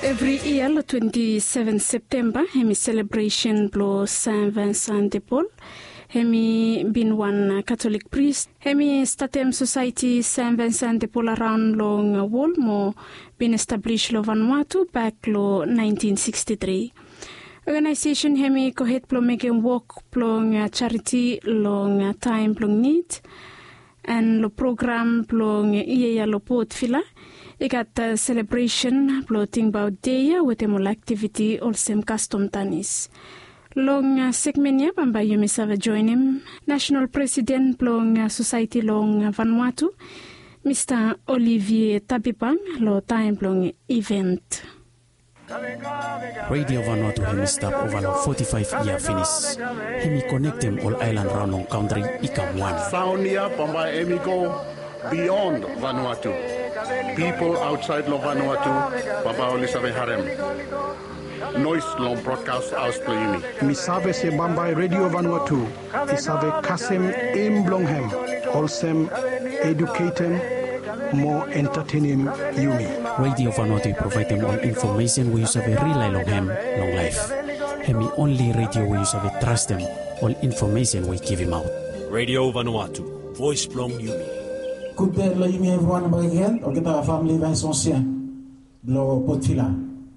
Every year, le 27 September, hemi celebration blo Saint Vincent de Paul. Hemi been one Catholic priest. Hemi Statem Society Saint Vincent de Paul around long wall mo been established lo Vanuatu back lo 1963. Organization hemi kohet plo making work plong charity long time plong need and lo program plong iya lo pot fila. I got celebration floating about day with a activity or same custom tanis. Long segment ya bamba you sava join him. National President long Society long Vanuatu, Mr. Olivier Tabipang lo time long event. Radio Vanuatu hemi stop over 45 year finish. Hemi connect them all island round on country ikam one. Sound ya bamba hemi go beyond Vanuatu. People outside of Vanuatu, Baba Olisabe Harem. Noise long broadcast house playing. Misave se Bambai Radio Vanuatu. Isave Kasem Imblonghem. Wholesome, educating, more entertaining Yumi. Radio Vanuatu provide them all information we use a rely long hem, long life. Hemi only radio we use a trust them. All information we give him out. Radio Vanuatu, voice blong Yumi. Good day, everyone, again, or get our family Vincentien, Blo Potfila.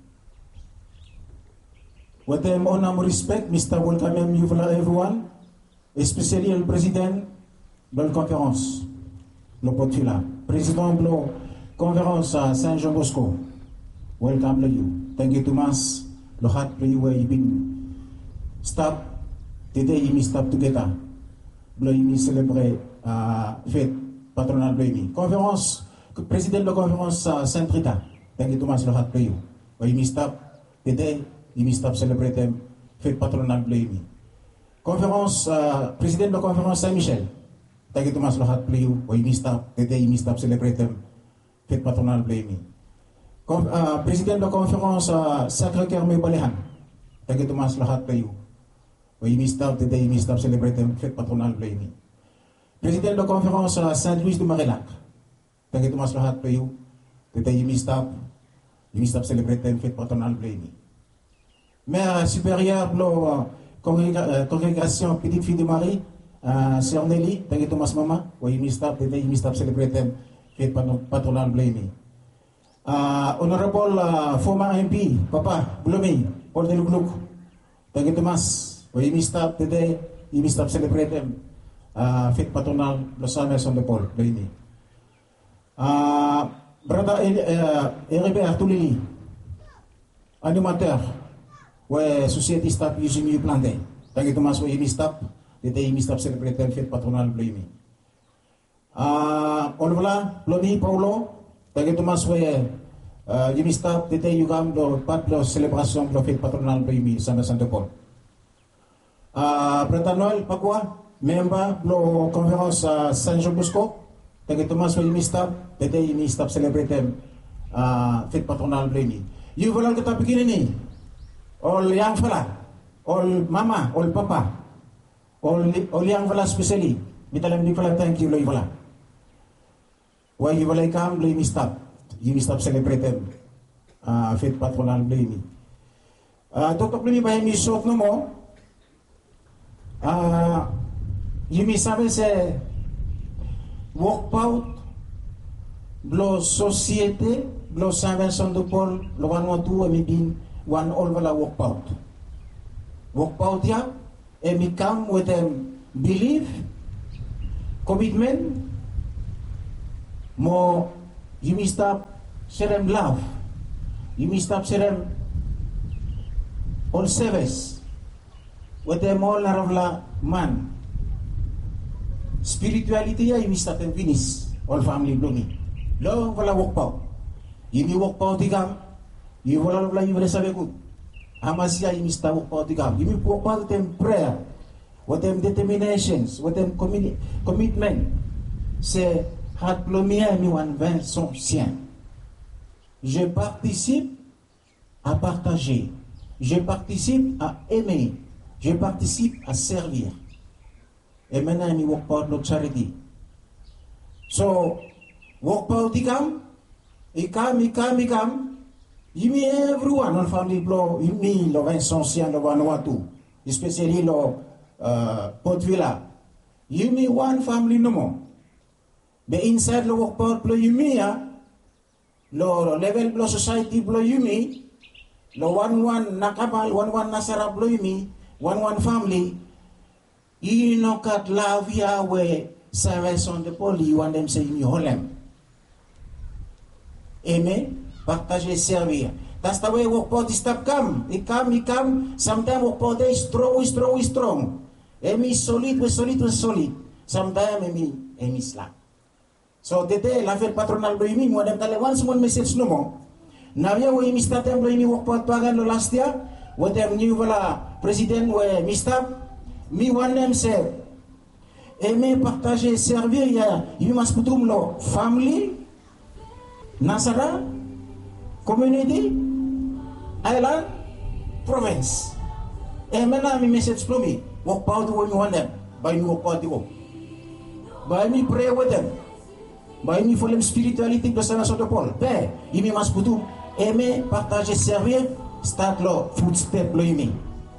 With them honor and respect, Mr. Welcome you everyone, especially the President de la conférence, Blo Potfila. President Blo conférence à Saint-Jean Bosco. Welcome to you. Thank you, Thomas. Lo hat play where you been. Stop. Today you stop together. Blo you celebrate fête. Patronal Blamey. Conférence, président de la conférence Saint-Rita. Thank you, Thomas Lohat Playu. We missed up today, we missed up celebrating fête patronal Blamey. Conférence, président de la conférence Saint-Michel. Thank you, Thomas Lohat Playu. We missed up today, we missed up celebrating fête patronal Blamey. Président de la conférence Sacré-Cœur Balehan. Thank you, Thomas Lohat Playu. We missed up today, we missed up celebrating fête patronal Blamey. Président de la conférence à Saint-Louis de Marillac. Thank you, Thomas Lohat Playu. Today you missed up celebrating fête patronale Blamey. Maire supérieur de la congrégation Petite Fille de Marie, Sœur Nelly. Thank you, Thomas Mama. Today you missed up celebrating fête patronale Blamey. Honorable former MP, Papa Blomey, Paul Delugluk. Thank you, Thomas. You missed up today, you missed up celebrating fête patronale de Saint Vincent de Paul, Blamey. Brother Heribert Toulili, animateur, ouais, société staff using you planté. Thank you, Thomas, we missed up, the day missed up celebrating fête patronale Blamey. Olvola, Loni, Paulo, thank you, Thomas, we you missed up, the day you come to part de célébration de fête patronale Blamey, Saint Vincent de Paul. Brother Noël Pagua, member of conférence à Saint-Jean Bosco. Thank you, Thomas, for you missed up. Today you missed up celebrating fête patronale Blamey. You will get up beginning. All young fella, all mama, all papa, all young fella especially. Mitalam di fella thank you, loy fella. Why you will come, you missed up. You missed up celebrating fête patronale Blamey. Dr. Blamey by me short no more. You may say work out blo société blo Saint Vincent de Paul lo Vanuatu emi bin one all vala work out ya emi come with them belief commitment more you may stop serem love you may stop serem all service with them all la man spirituality ya you start and finish all family blooming lo wala walk out yimi walk out igam you wala you sabe good amasia you start walk out igam yimi walk out them prayer with them determinations with them commitment c'est hat plomia mi wan Vincent sien je participe à partager je participe à aimer je participe à servir. Et maintenant, il work out notre charity. So, work out ikam, Yumi everyone on family blow yumi lo Vincent Sian lo Vanuatu, especially lo Port Vila. Yumi one family no more. Be inside lo workport blow yumi lo level blow society blow yumi lo one nakabal one nasara blow yumi one family. You know kat love ya we service on the pole you want them say yumi holem. Amen. Partager, servir. That's the way workport is stop come. It come. Sometimes workport is strong. Emi solid. Sometimes emi slack. So today la fête patronale do imi mo dem tale once one message no mo. Now ya we imi start em do imi workport pagan lo last year. What them new vala president we mistap. Mi one them say. Aimer, partager, servir ya imi mas putum lo family. Nasara, community, island, province. And maintenant, my message for me, work out when you want them, by me work out the work. By me pray with them, by me follow spirituality de Saint de Paul. Ben, il me mas putu, aimer, partager, servir, start lo footstep lo imi.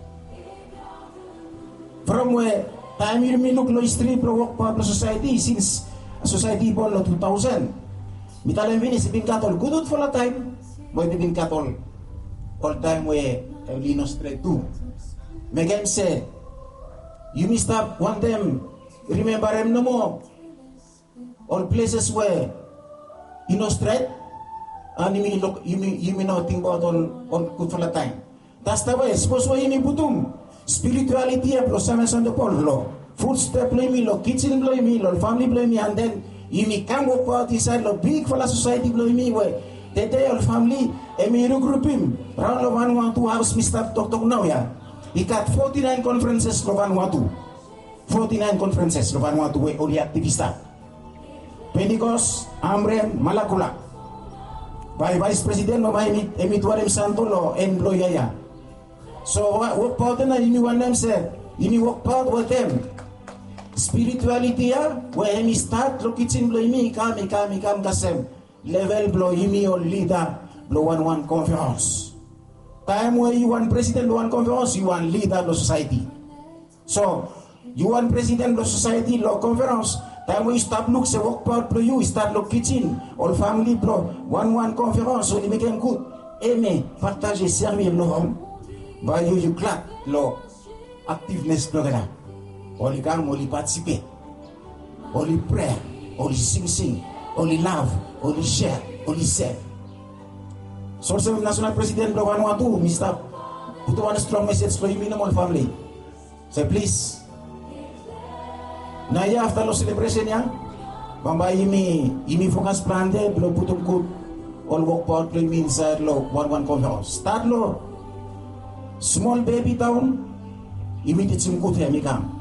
From where time you me look lo history pro work for society since society born lo 2000. Mitalim Vinis, been cattle good for a time, but been cattle all time where Lino straight too. Megan said, you missed up one time, remember him no more. All places where you know straight, and you may not think about all good for a time. That's the way, suppose why you mean putum. Spirituality and prosames on the pole law. Footstep blame me, kitchen blame me, family blame me, and then you may come work out inside the big for la society blame me way. The day of family, and me regroup him. Round of 112 house, Mr. Tok now, yeah. He got 49 conferences, Vanuatu. 49 conferences, Vanuatu, where all the activists. Pentecost, Amrem, Malakula. By Vice President, Emituarem Santolo, and Bloyaya. So, what part na you want them say? You work part with them. Spirituality where hemi start lo kitchen blow imi kam kasem level blow imi or leader blow one conference. Time where you want president blow one conference, you want leader lo society. So you want president lo society lo conference. Time where you start look se work part blow you start lo kitchen or family blow one conference so you make them good. Aimer, partager, servir lo home. By you clap lo activeness blow. Only come, only participate, only pray, only sing, only love, only share, only serve. Source of National President of Vanuatu, Mr. Put one strong message for you in my family. Say please. Now after the celebration, Bamba imi focus plan de blow putum good all work part play me inside lo one conference. Start lo small baby town, immediate some good here come.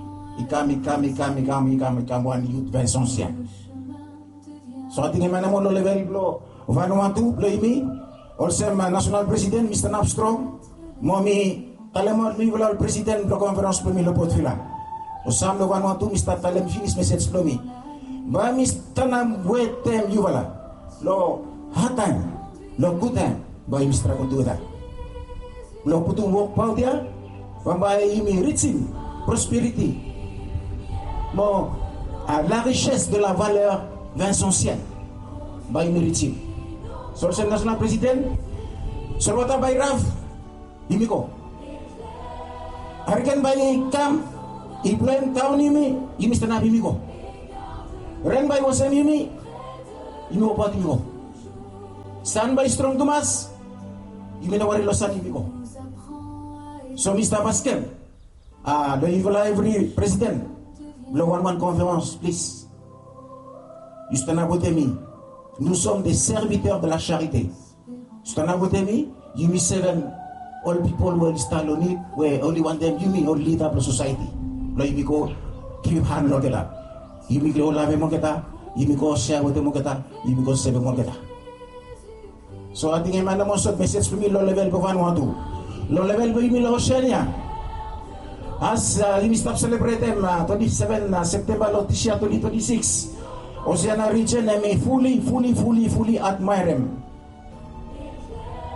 Ikam one youth Vincent Sian. So I think I'm on the level blow Vanuatu play me. Also my national president Mr. Napstrong. Mommy Talemot Nivola president blow conference for me lo Port Vila. Osam lo Vanuatu Mr. Talem finish message for me. Ba Mr. Nam wait time Yuvala. Lo hard time, lo good time by Mr. Konduda. Lo putung work out dia. Bamba imi reaching prosperity. Bon, la richesse de la valeur vincentienne, by Méritier. Sur le national président, sur le by Rav, Imiko. Harken by Kam, Ibrahim Town Imi, Imistana Imiko. Ren by Wasam Imi, Imiko Pot Imiko. Stand by Strong Thomas, Iminawari Losan Imiko. So, Mr. Pascal, the evil every president. Le one conférence, please. Justana Botemi, nous sommes des serviteurs de la charité. Justana Botemi, you me seven, all people will stand on it, where only one them, you me, all leader of the society. Lo you go, keep hand logeta. You me go lave mongeta, you me go share with the mongeta, you me go save mongeta. So I think I'm going to message for me, low level for Vanuatu. Low level for me, low share. As we stop celebrating 27 September 2026, Oceania region, I may fully admire him.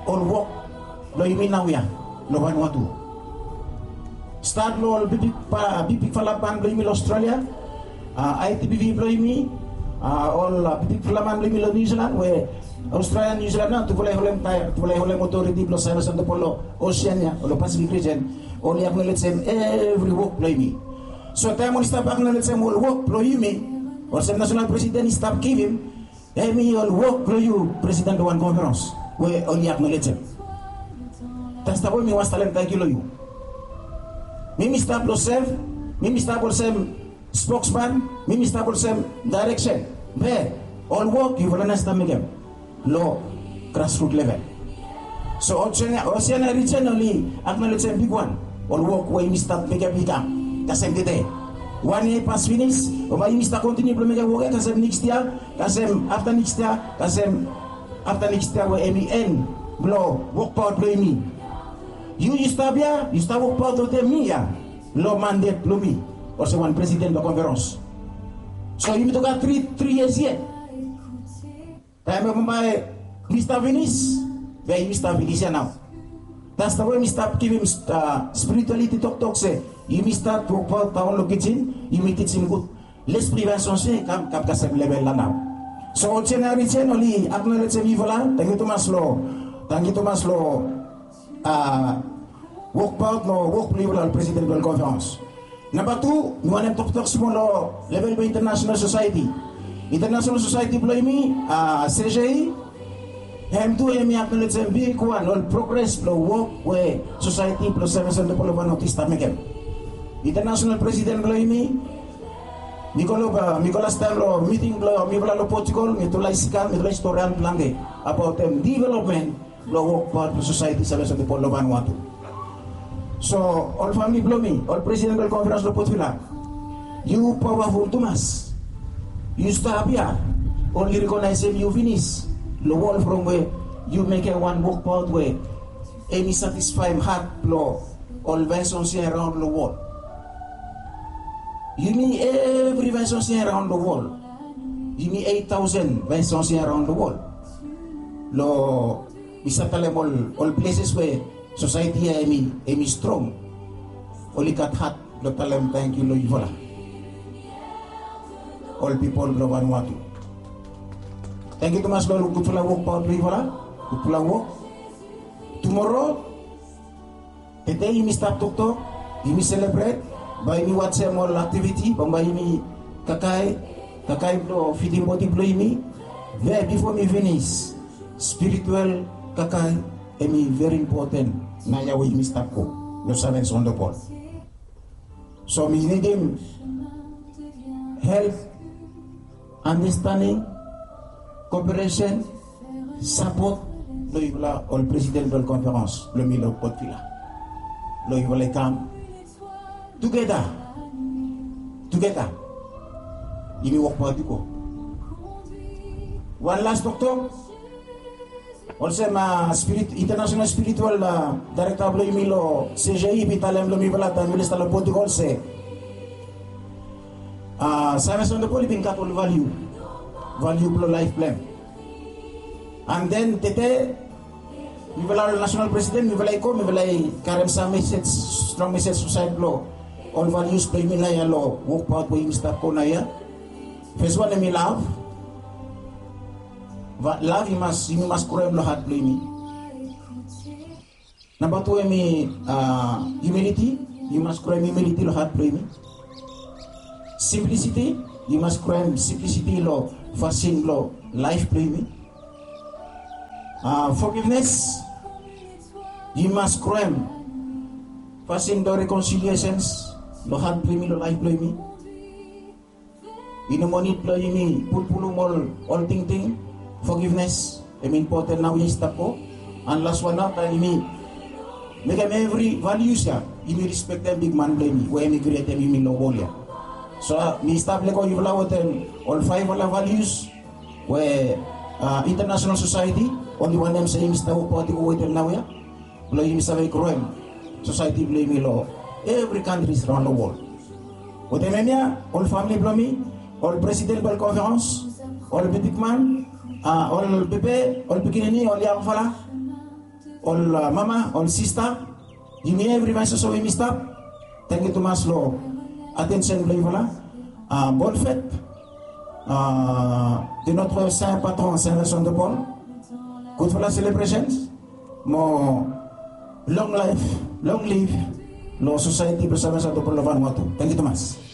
all work lo yumi nawya lo Vanuatu. Start lo bibik falapan lo yumi Australia, ITBV lo yumi, all bibik falaman lo yumi lo New Zealand, where Australia New Zealand na tu boleh authority lo sana santo polo Oceania lo Pacific region, only acknowledge them every work lo yumi. So time on stop acknowledge them all work lo yumi, or some national president stop giving. Emi all work lo you president one conference where only acknowledge them. That's the way me was talent thank you lo you. Mimi stop lo serve, mimi stop lo serve spokesman, mimi stop lo serve direction. Be all work you will understand me them. Lo grassroots level. So Oceania region only acknowledge them big one. All work where me start make a big am. That's the day. 1 year pass finish, over you Mr. continue to make a work, kasem next year, kasem after next year, kasem after next year, where MEN blow work part blow me. You stop here, you start work part of them here, law mandate blow me, or say one president of conference. So you need to get three years yet. Time of my Mr. Finish, where you Mr. Finish now. That's the way we start giving spirituality talk say. You may start to work out the kitchen, you may teach him good. Less prevention say come kasem level now. So Oceania region only acknowledge me vola. Thank you Thomas Law. Work out no work level president of conference. Number 2, we want to talk small level of international society. International society play me CGI. M2 emi acknowledge big one all progress blow work where society plus 7 the polo notista mekem. International president blow me Nicolas Talo meeting blow lo Portugal mitulai sikal mitulai historian plange about them development blow work part society 7 the polo Vanuatu. So all family blow me all president conference lo Portugal. You powerful Thomas. You stop here only recognize him you finish. The wall from where you make a one book part where any satisfying heart blow all vessels around the wall. You mean every vessel around the wall. You mean 8,000 vessels around the wall. Lo isa talem all places where society emi strong. Only kat hat lo talem thank you lo ivola. All people lo Vanuatu. Thank you Thomas Lord, good work part good work. Tomorrow, today you may start talk, you may celebrate, by me watch more activity, by me kakai blow, feeding body blow me. There before me finish, spiritual kakai, emi very important. Naya we me start ko, no servants on the ball. So me need him help, understanding, cooperation, support, lo yula all president del conference, lo milo potfila. Lo yula come together. Ini work part ko. One last doctor. Also international spiritual director lo milo CGI bitalem lo mibala ta milista lo Portugal se. Sama son de poli binkatul value blow life plan. And then tete we will our national president we will carry some message strong message society blow all values play me na ya lo work part we start ko na ya. First one me love you must crave lo heart play me. Number 2 me humility you must crave humility lo heart play me. Simplicity you must crave simplicity lo fasting lo life play me. Forgiveness you must crave fasting lo reconciliations lo heart play me lo life play me. Inumonit lo yumi pulpulum all ting forgiveness important now yung stop ko. And last one na tayo make every values ya yumi respect them big man play me where emigrate them yumi lo bolya. So mi stable ko yung all 5 wala values where international society only one them say Mr. Upati ko wait now ya lo yung sabi crime society blame me lo every countries around the world. O tememia all family blame me all president bal conference all big man all bebe all beginning all young fala all mama, all sister, Jimmy everyone so we stop. Thank you Thomas lo attention le voilà. Bonne fête de notre saint patron Saint Vincent de Paul. Good for the celebrations. More long life, long live, no society Saint Vincent de Paul Vanuatu. Thank you Thomas.